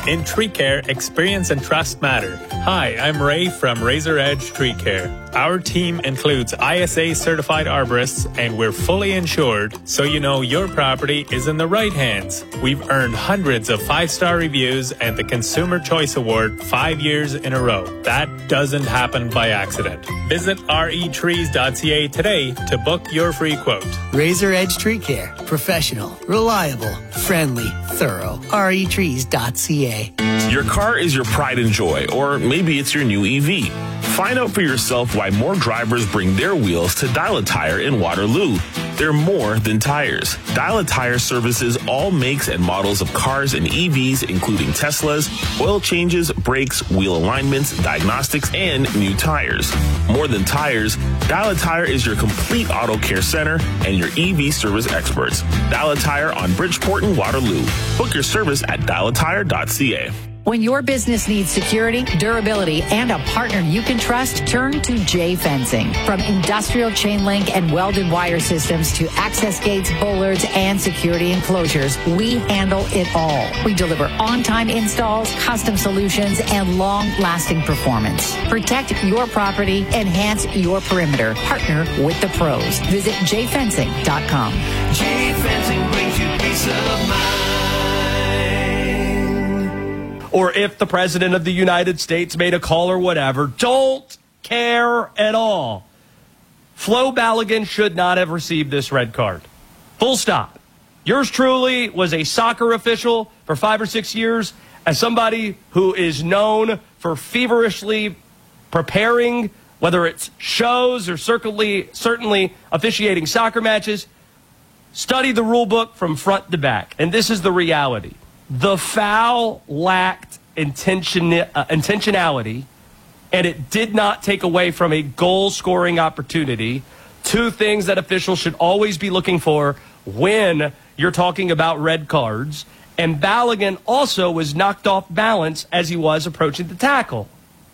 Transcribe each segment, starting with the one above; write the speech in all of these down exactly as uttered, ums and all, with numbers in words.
In tree care, experience and trust matter. Hi, I'm Ray from Razor Edge Tree Care. Our team includes I S A certified arborists, and we're fully insured, so you know your property is in the right hands. We've earned hundreds of five-star reviews and the Consumer Choice Award five years in a row. That doesn't happen by accident. Visit R E trees dot C A today to book your free quote. Razor Edge Tree Care. Professional, reliable, friendly, thorough. R E trees dot C A. Your car is your pride and joy, or maybe it's your new E V. Find out for yourself why more drivers bring their wheels to Dial-A-Tire in Waterloo. They're more than tires. Dial-A-Tire services all makes and models of cars and E Vs, including Teslas, oil changes, brakes, wheel alignments, diagnostics, and new tires. More than tires, Dial-A-Tire is your complete auto care center and your E V service experts. Dial-A-Tire on Bridgeport and Waterloo. Book your service at Dial A Tire dot C A. When your business needs security, durability, and a partner you can trust, turn to J Fencing. From industrial chain link and welded wire systems to access gates, bollards, and security enclosures, we handle it all. We deliver on-time installs, custom solutions, and long-lasting performance. Protect your property, enhance your perimeter. Partner with the pros. Visit J fencing dot com. J Fencing brings you peace of mind. Or if the president of the United States made a call or whatever, don't care at all. Flo Balogun should not have received this red card. Full stop. Yours truly was a soccer official for five or six years. As somebody who is known for feverishly preparing, whether it's shows or certainly, certainly officiating soccer matches, study the rule book from front to back. And this is the reality. The foul lacked intention, uh, intentionality, and it did not take away from a goal-scoring opportunity. Two things that officials should always be looking for when you're talking about red cards. And Balogun also was knocked off balance as he was approaching the tackle.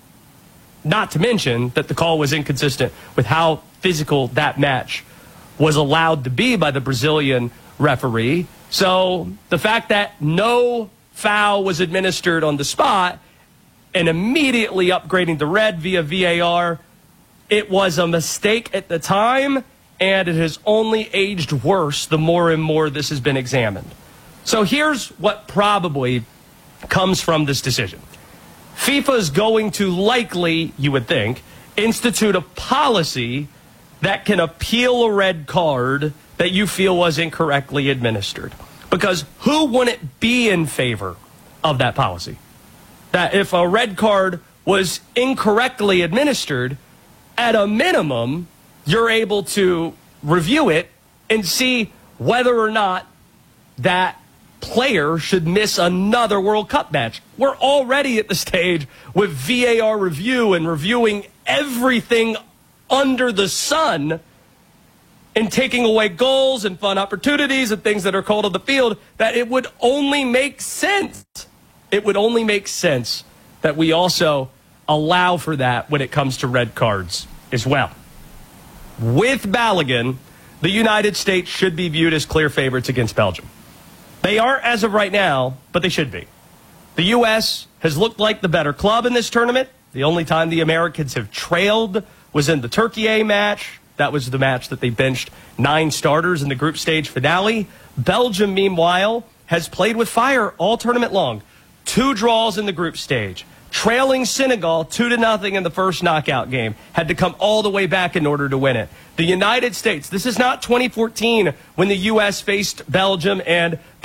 Not to mention that the call was inconsistent with how physical that match was allowed to be by the Brazilian referee. So the fact that no foul was administered on the spot and immediately upgrading to red via V A R, it was a mistake at the time, and it has only aged worse the more and more this has been examined. So here's what probably comes from this decision. FIFA is going to likely, you would think, institute a policy that can appeal a red card that you feel was incorrectly administered. Because who wouldn't be in favor of that policy? That if a red card was incorrectly administered, at a minimum, you're able to review it and see whether or not that player should miss another World Cup match. We're already at the stage with V A R review and reviewing everything under the sun and taking away goals and fun opportunities and things that are called on the field, that it would only make sense. It would only make sense that we also allow for that when it comes to red cards as well. With Balogun, the United States should be viewed as clear favorites against Belgium. They aren't as of right now, but they should be. The U S has looked like the better club in this tournament. The only time the Americans have trailed was in the Turkey A match. That was the match that they benched nine starters in the group stage finale. Belgium, meanwhile, has played with fire all tournament long. Two draws in the group stage. Trailing Senegal two to nothing in the first knockout game. Had to come all the way back in order to win it. The United States, this is not twenty fourteen when the U S faced Belgium and